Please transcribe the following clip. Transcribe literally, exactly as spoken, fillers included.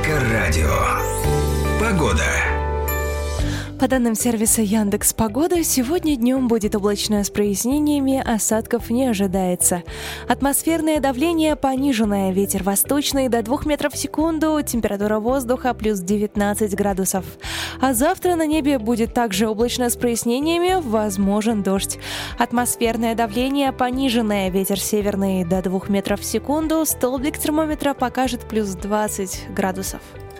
Эльдоррадио. Погода. По данным сервиса Яндекс.Погода, сегодня днем будет облачно с прояснениями, осадков не ожидается. Атмосферное давление пониженное, ветер восточный до двух метров в секунду, температура воздуха плюс девятнадцать градусов. А завтра на небе будет также облачно с прояснениями, возможен дождь. Атмосферное давление пониженное, ветер северный до двух метров в секунду, столбик термометра покажет плюс двадцать градусов.